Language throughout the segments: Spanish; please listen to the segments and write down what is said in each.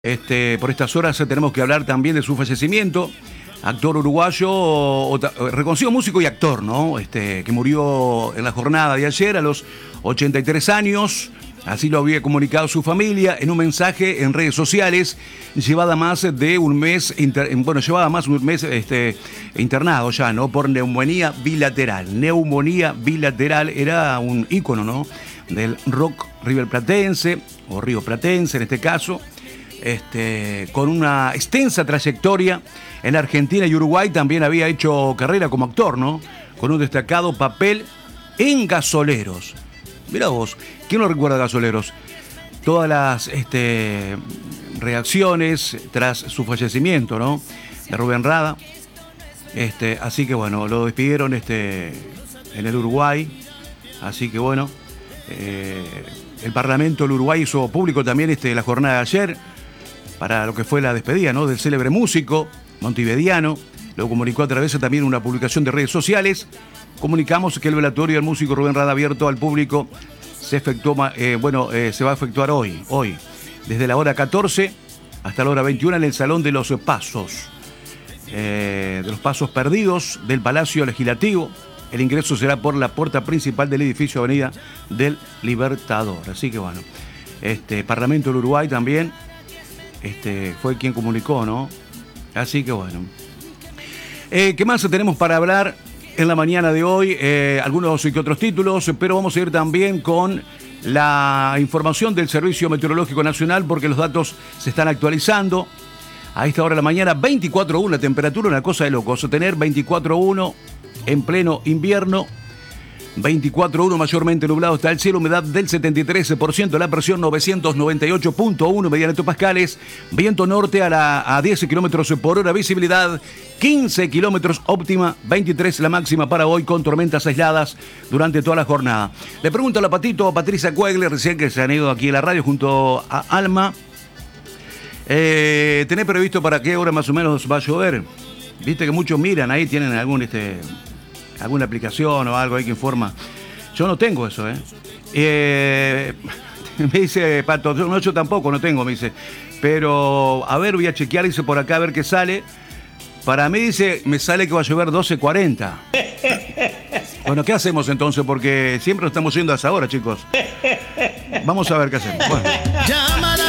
Por estas horas tenemos que hablar también de su fallecimiento. Actor uruguayo, reconocido músico y actor, ¿no? Que murió en la jornada de ayer a los 83 años. Así lo había comunicado su familia en un mensaje en redes sociales. Llevaba más de un mes, internado ya, ¿no? Por neumonía bilateral. Neumonía bilateral era un ícono, ¿no? Del rock riverplatense, o rioplatense en este caso. Con una extensa trayectoria en Argentina y Uruguay. También había hecho carrera como actor, ¿no? Con un destacado papel en Gasoleros. Mirá vos, ¿quién no recuerda Gasoleros? Todas las reacciones tras su fallecimiento, ¿no? De Rubén Rada. Así que bueno, lo despidieron en el Uruguay. Así que bueno, el Parlamento del Uruguay hizo público también la jornada de ayer para lo que fue la despedida, ¿no? Del célebre músico montevideano. Lo comunicó a través de también una publicación de redes sociales. Comunicamos que el velatorio del músico Rubén Rada abierto al público se va a efectuar hoy, desde la hora 14 hasta la hora 21 en el Salón de los Pasos, Perdidos del Palacio Legislativo. El ingreso será por la puerta principal del edificio Avenida del Libertador. Así que bueno, Parlamento del Uruguay también fue quien comunicó, ¿no? Así que bueno. ¿Qué más tenemos para hablar en la mañana de hoy? Algunos y que otros títulos, pero vamos a ir también con la información del Servicio Meteorológico Nacional, porque los datos se están actualizando. A esta hora de la mañana, 24.1 la temperatura, una cosa de locos. Tener 24.1 en pleno invierno. 24.1 mayormente nublado está el cielo, humedad del 73%, la presión 998.1 mediante hectopascales, viento norte a 10 kilómetros por hora, visibilidad 15 kilómetros óptima, 23 la máxima para hoy con tormentas aisladas durante toda la jornada. Le pregunto a la Patricia Cuegle, recién que se han ido aquí a la radio junto a Alma, ¿tenés previsto para qué hora más o menos va a llover? Viste que muchos miran ahí, tienen alguna aplicación o algo ahí que informa. Yo no tengo eso, me dice Pato, yo tampoco no tengo, me dice. Pero, a ver, voy a chequear, dice por acá, a ver qué sale. Para mí, dice, me sale que va a llover 12:40. Bueno, ¿qué hacemos entonces? Porque siempre nos estamos yendo a esa hora, chicos. Vamos a ver qué hacemos. Bueno. Llámala,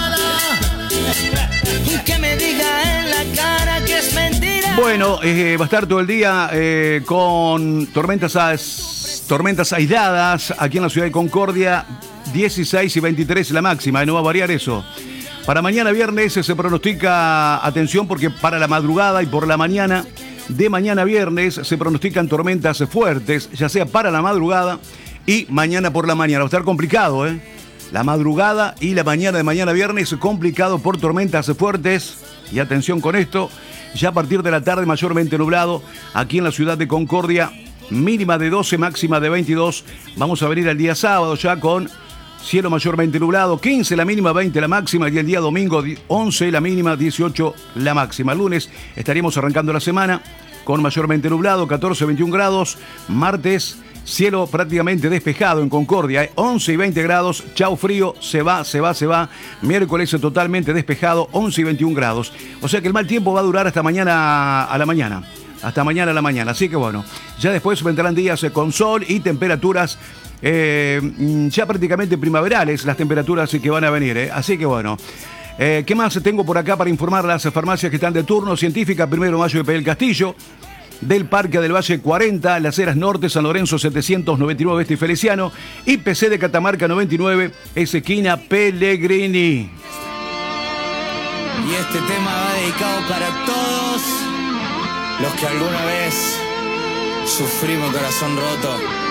que me diga en la cara que es mentira. Bueno, va a estar todo el día con tormentas aisladas aquí en la ciudad de Concordia, 16 y 23 la máxima, no va a variar eso. Para mañana viernes se pronostica, atención, porque para la madrugada y por la mañana de mañana viernes se pronostican tormentas fuertes, ya sea para la madrugada y mañana por la mañana. Va a estar complicado, La madrugada y la mañana de mañana viernes complicado por tormentas fuertes. Y atención con esto, ya a partir de la tarde mayormente nublado aquí en la ciudad de Concordia, mínima de 12, máxima de 22. Vamos a venir al día sábado ya con cielo mayormente nublado, 15 la mínima, 20 la máxima, y el día domingo 11 la mínima, 18 la máxima. El lunes estaríamos arrancando la semana con mayormente nublado, 14, 21 grados. Martes, cielo prácticamente despejado en Concordia, 11 y 20 grados, chau frío, se va. Miércoles totalmente despejado, 11 y 21 grados. O sea que el mal tiempo va a durar hasta mañana a la mañana. Así que bueno, ya después vendrán días con sol y temperaturas ya prácticamente primaverales, las temperaturas que van a venir. Así que bueno. ¿Qué más tengo por acá para informar? Las farmacias que están de turno: Científica, 1 de Mayo de Pedel Castillo, del Parque del Valle 40, Las Heras Norte, San Lorenzo 799 y Feliciano, y PC de Catamarca 99, esquina Pellegrini. Y este tema va dedicado para todos los que alguna vez sufrimos corazón roto.